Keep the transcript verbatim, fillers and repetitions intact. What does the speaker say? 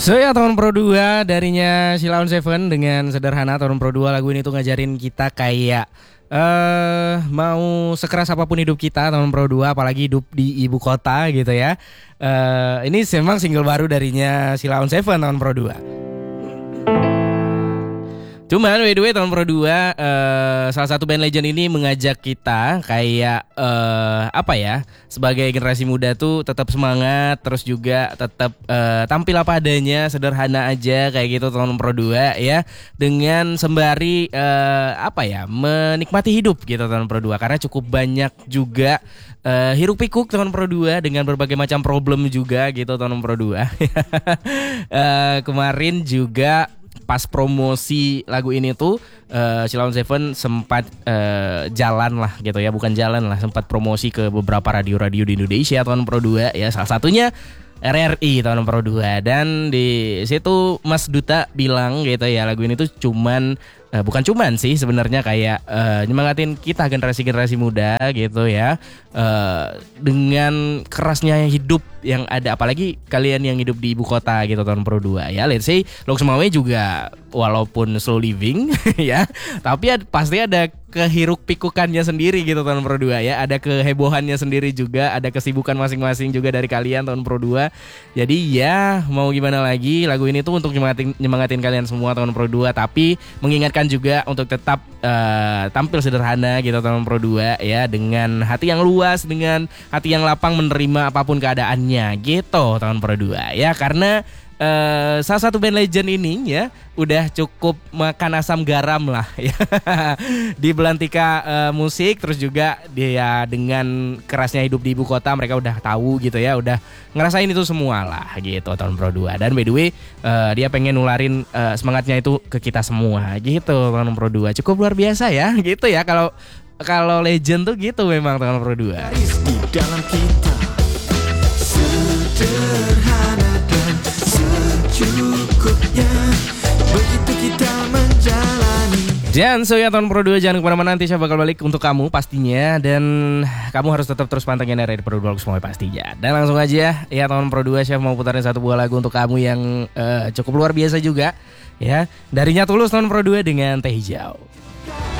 So ya tahun Pro dua darinya Sheila on Seven dengan sederhana. Tahun Pro dua lagu ini tuh ngajarin kita kayak eh uh, mau sekeras apapun hidup kita tahun Pro dua, apalagi hidup di ibu kota gitu ya. Uh, ini memang single baru darinya Sheila on Seven tahun Pro dua. Cuman by the way tahun Pro dua uh, salah satu band legend ini mengajak kita kayak uh, apa ya, sebagai generasi muda tuh tetap semangat, terus juga tetap uh, tampil apa adanya, sederhana aja kayak gitu tahun Pro dua ya, dengan sembari uh, apa ya, menikmati hidup gitu tahun Pro dua, karena cukup banyak juga uh, hiruk pikuk tahun Pro dua dengan berbagai macam problem juga gitu tahun Pro dua. uh, kemarin juga pas promosi lagu ini tuh uh, Sheila on Seven sempat uh, jalan lah gitu ya, bukan jalan lah, sempat promosi ke beberapa radio-radio di Indonesia tahun Pro dua ya, salah satunya R R I tahun Pro dua. Dan di situ Mas Duta bilang gitu ya, lagu ini tuh cuman uh, bukan cuman sih sebenarnya kayak uh, nyemangatin kita generasi-generasi muda gitu ya, uh, dengan kerasnya hidup yang ada, apalagi kalian yang hidup di ibu kota gitu tahun Pro dua ya. Let's say Loks Mawe juga walaupun slow living ya, tapi ad, pasti ada kehiruk pikukannya sendiri gitu tahun Pro dua ya, ada kehebohannya sendiri juga, ada kesibukan masing-masing juga dari kalian tahun Pro dua. Jadi ya mau gimana lagi, lagu ini tuh untuk nyemangatin, nyemangatin kalian semua tahun Pro dua, tapi mengingatkan juga untuk tetap uh, tampil sederhana gitu tahun Pro dua ya, dengan hati yang luas, dengan hati yang lapang menerima apapun keadaannya gitu tahun Pro dua ya, karena Uh, salah satu band legend ini ya udah cukup makan asam garam lah ya di belantika uh, musik, terus juga dia dengan kerasnya hidup di ibu kota, mereka udah tahu gitu ya, udah ngerasain itu semua lah gitu tahun Pro dua. Dan by the way uh, dia pengen nularin uh, semangatnya itu ke kita semua gitu tahun Pro dua. Cukup luar biasa ya gitu ya, kalau kalau legend tuh gitu memang tahun Pro dua. Di dalam kita sederhana dan secukupnya, begitu kita menjalani. Dan so ya tahun Pro dua, jangan kemana-mana, nanti saya bakal balik untuk kamu pastinya. Dan kamu harus tetap terus pantengin R R I Pro dua semua pastinya. Dan langsung aja ya, tahun Pro dua Chef mau putarin satu buah lagu untuk kamu yang uh, cukup luar biasa juga ya, darinya Tulus tahun Pro dua dengan Teh Hijau.